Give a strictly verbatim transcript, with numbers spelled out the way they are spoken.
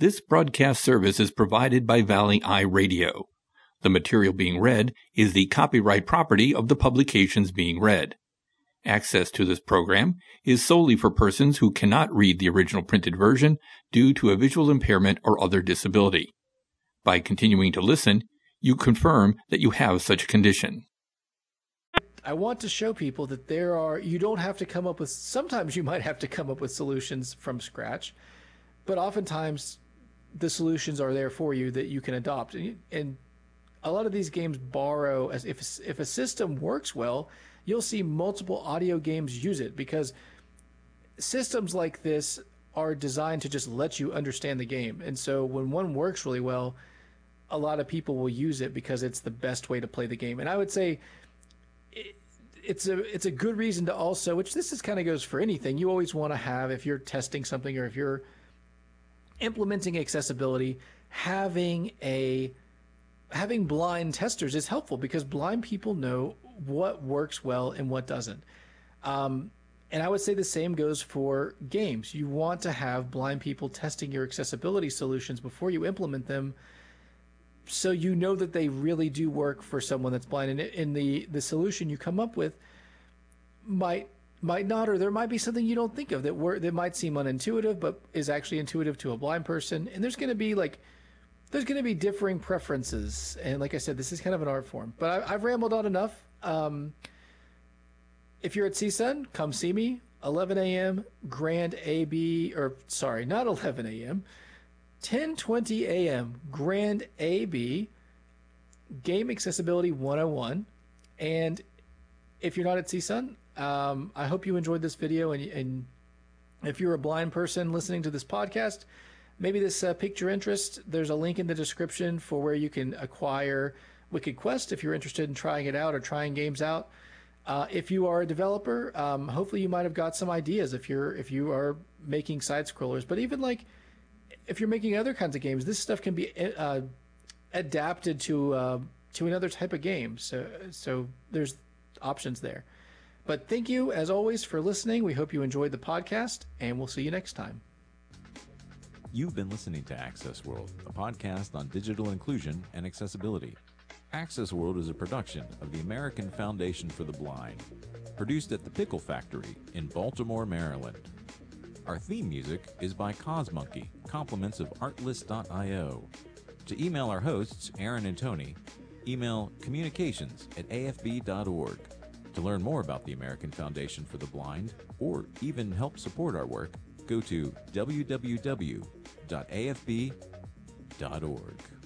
This broadcast service is provided by Valley Eye Radio. The material being read is the copyright property of the publications being read. Access to this program is solely for persons who cannot read the original printed version due to a visual impairment or other disability. By continuing to listen, you confirm that you have such a condition. I want to show people that there are, you don't have to come up with, sometimes you might have to come up with solutions from scratch, but oftentimes the solutions are there for you that you can adopt. And, and a lot of these games borrow, as if, if a system works well, you'll see multiple audio games use it, because systems like this are designed to just let you understand the game. And so when one works really well, a lot of people will use it because it's the best way to play the game. And I would say it, it's a it's a good reason to also, which this is kind of goes for anything, you always want to have, if you're testing something or if you're implementing accessibility, having a having blind testers is helpful, because blind people know what works well and what doesn't. Um, and I would say the same goes for games. You want to have blind people testing your accessibility solutions before you implement them, so you know that they really do work for someone that's blind. And in the the solution you come up with might might not, or there might be something you don't think of that wor- that might seem unintuitive, but is actually intuitive to a blind person. And there's going to be like there's going to be differing preferences. And like I said, this is kind of an art form. But I, I've rambled on enough. Um, if you're at C S U N, come see me. eleven a.m. Grand A B, or sorry, not eleven a.m. ten twenty a.m. Grand A B, Game Accessibility one oh one. And if you're not at C S U N, um, I hope you enjoyed this video. And, and if you're a blind person listening to this podcast, maybe this uh, piqued your interest. There's a link in the description for where you can acquire Wicked Quest if you're interested in trying it out or trying games out. Uh, if you are a developer, um, hopefully you might have got some ideas if you're if you are making side scrollers. But even like if you're making other kinds of games, this stuff can be uh, adapted to uh, to another type of game. So so there's options there. But thank you, as always, for listening. We hope you enjoyed the podcast, and we'll see you next time. You've been listening to Access World, a podcast on digital inclusion and accessibility. Access World is a production of the American Foundation for the Blind, produced at the Pickle Factory in Baltimore, Maryland. Our theme music is by Cosmonkey, compliments of artlist dot io. To email our hosts, Aaron and Tony, email communications at a f b dot org. To learn more about the American Foundation for the Blind, or even help support our work, go to w w w dot a f b dot org.